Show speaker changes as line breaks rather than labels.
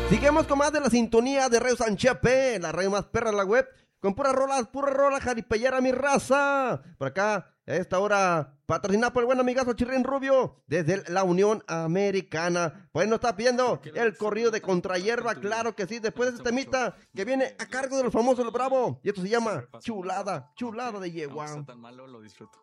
Seguimos con más de la sintonía de Radio San Chepe, la radio más perra de la web, con pura rola jaripeyera, mi raza. Por acá, a esta hora, patrocinada por el buen amigazo Chirrín Rubio, desde la Unión Americana. Pues nos está pidiendo el corrido de Contrahierba, claro que sí, después de este temita que viene a cargo de los famosos El Bravo. Y esto se llama Chulada, Chulada de Yegua.
No está tan malo, lo disfruto.